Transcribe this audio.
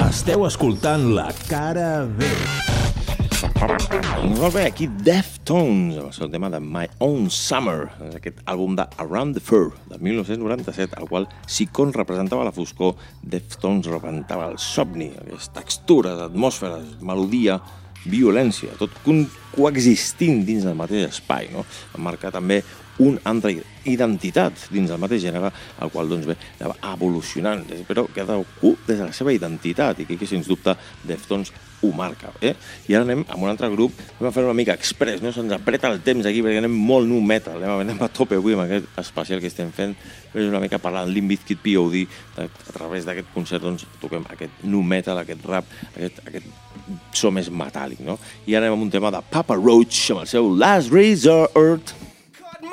Esteu escoltant La Cara B. Molt bé, aquí Deftones, amb el seu tema de My Own Summer, aquest àlbum de Around the Fur, de 1997, al qual si Con representava la foscor, Deftones representava el somni, aquestes textures, atmosferes, melodia, violència, tot coexistint dins del mateix espai, no? Marcar també una altra identitat dins del mateix gènere, el qual doncs bé, anava evolucionant, però cadascú des de la seva identitat, i que sens dubte Deftones ho marca, eh? I ara anem amb un altre grup, anem a fer una mica express, no? Se'ns apreta el temps aquí perquè anem molt nu metal, anem a tope avui amb aquest especial que estem fent, però és una mica parlant Limp Bizkit POD, a través d'aquest concert doncs toquem aquest nu metal, aquest rap, aquest so més metàl·lic, no? I ara anem amb un tema de Papa Roach amb el seu Last Resort.